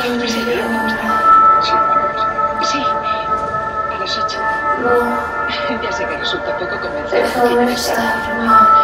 Pues el día me gusta. Sí, Sí, a las 8. No, Ya sé que resulta poco if convencente. I wish that